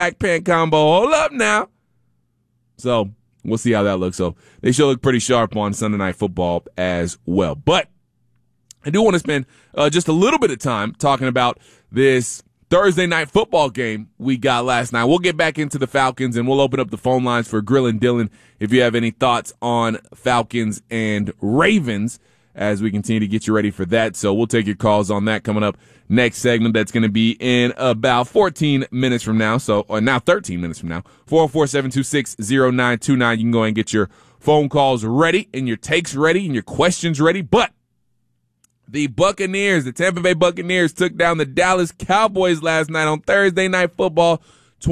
Black Pant combo. Hold up now. So we'll see how that looks. So they should look pretty sharp on Sunday Night Football as well. But I do want to spend just a little bit of time talking about this Thursday Night Football game we got last night. We'll get back into the Falcons, and we'll open up the phone lines for Grill and Dylan if you have any thoughts on Falcons and Ravens as we continue to get you ready for that. So we'll take your calls on that coming up next segment. That's going to be in about 14 minutes from now. So, or now 13 minutes from now. 404-726-0929. You can go ahead and get your phone calls ready and your takes ready and your questions ready. But the Buccaneers, the Tampa Bay Buccaneers, took down the Dallas Cowboys last night on Thursday Night Football,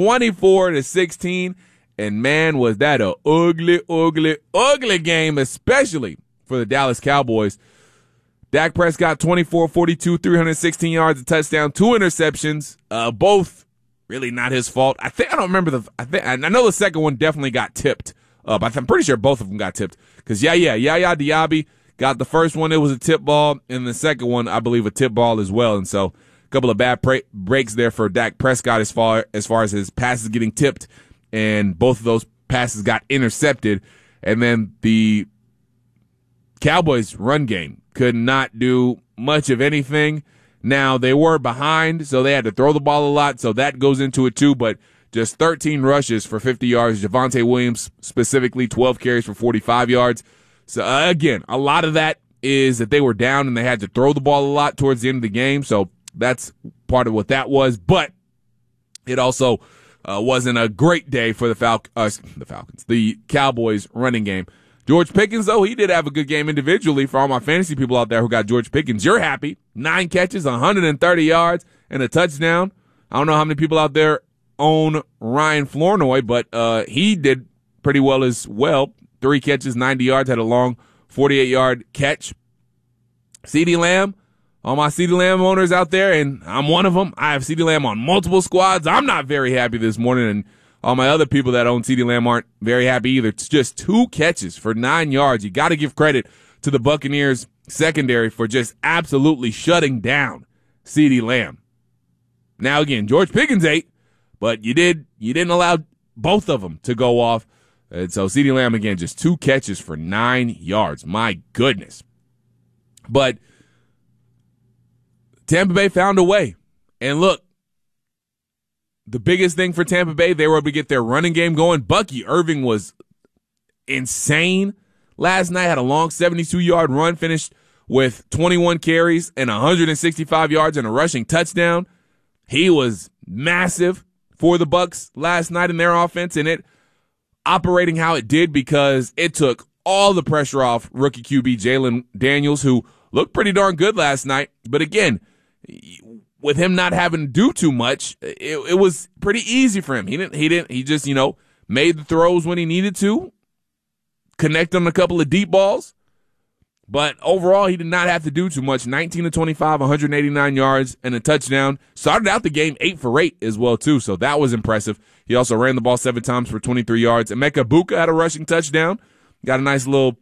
24-16. And man, was that a ugly, ugly, ugly game, especially for the Dallas Cowboys. Dak Prescott, 24-42, 316 yards, a touchdown, 2 interceptions, both really not his fault. I don't remember I know the second one definitely got tipped. But I'm pretty sure both of them got tipped. Because Yaya Diaby got the first one, it was a tip ball, and the second one, I believe, a tip ball as well. And so a couple of bad breaks there for Dak Prescott as far as his passes getting tipped, and both of those passes got intercepted. And then the Cowboys' run game could not do much of anything. Now, they were behind, so they had to throw the ball a lot, so that goes into it too, but just 13 rushes for 50 yards. Javonte Williams specifically, 12 carries for 45 yards. So, again, a lot of that is that they were down and they had to throw the ball a lot towards the end of the game. So that's part of what that was. But it also wasn't a great day for the Falcons, the Cowboys running game. George Pickens, though, he did have a good game individually. For all my fantasy people out there who got George Pickens, you're happy. 9 catches, 130 yards, and a touchdown. I don't know how many people out there own Ryan Flournoy, but he did pretty well as well. 3 catches, 90 yards, had a long 48-yard catch. CeeDee Lamb, all my CeeDee Lamb owners out there, and I'm one of them. I have CeeDee Lamb on multiple squads. I'm not very happy this morning, and all my other people that own CeeDee Lamb aren't very happy either. It's just 2 catches for 9 yards. You got to give credit to the Buccaneers secondary for just absolutely shutting down CeeDee Lamb. Now, again, George Pickens 8, but you didn't allow both of them to go off. And so CeeDee Lamb, again, just 2 catches for 9 yards. My goodness. But Tampa Bay found a way. And look, the biggest thing for Tampa Bay, they were able to get their running game going. Bucky Irving was insane last night, had a long 72-yard run, finished with 21 carries and 165 yards and a rushing touchdown. He was massive for the Bucs last night in their offense, and it operating how it did because it took all the pressure off rookie QB Jalen Daniels, who looked pretty darn good last night. But again, with him not having to do too much, it was pretty easy for him. He just, made the throws when he needed to, connect on a couple of deep balls. But overall, he did not have to do too much. 19-25, 189 yards, and a touchdown. Started out the game 8 for 8 as well, too, so that was impressive. He also ran the ball 7 times for 23 yards. Emeka Egbuka had a rushing touchdown. Got a nice little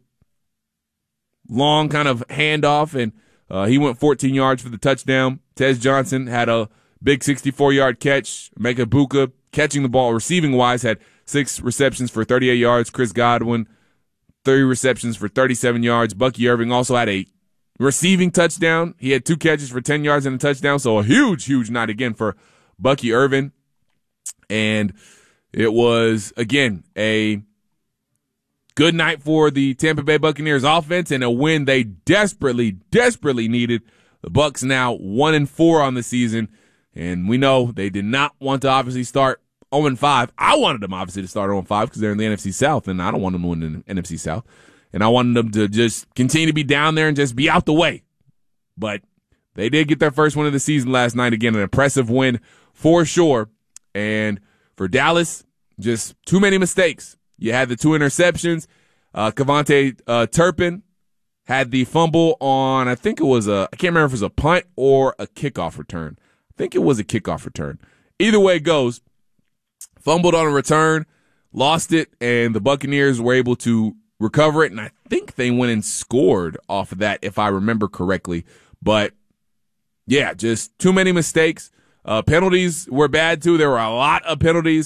long kind of handoff, and he went 14 yards for the touchdown. Tez Johnson had a big 64-yard catch. Emeka Egbuka, catching the ball, receiving-wise, had 6 receptions for 38 yards. Chris Godwin, 3 receptions for 37 yards. Bucky Irving also had a receiving touchdown. He had 2 catches for 10 yards and a touchdown, so a huge, huge night again for Bucky Irving. And it was, again, a good night for the Tampa Bay Buccaneers offense and a win they desperately, desperately needed. The Bucs now 1-4 on the season, and we know they did not want to obviously start 0-5. I wanted them obviously to start 0-5 because they're in the NFC South, and I don't want them to win the NFC South. And I wanted them to just continue to be down there and just be out the way. But they did get their first win of the season last night. Again, an impressive win for sure. And for Dallas, just too many mistakes. You had the 2 interceptions. KaVontae Turpin had the fumble on, I can't remember if it was a punt or a kickoff return. I think it was a kickoff return. Either way it goes, fumbled on a return, lost it, and the Buccaneers were able to recover it, and I think they went and scored off of that, if I remember correctly. But, yeah, just too many mistakes. Penalties were bad too. There were a lot of penalties.